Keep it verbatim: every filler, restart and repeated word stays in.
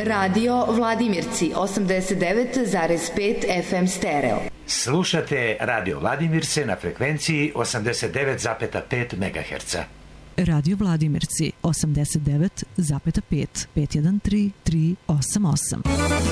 Radio Vladimirci osamdeset devet zarez pet F M stereo. Slušate Radio Vladimirce na frekvenciji osamdeset devet zarez pet megaherca. Radio Vladimirci osamdeset devet zarez pet pet jedan tri tri osam osam.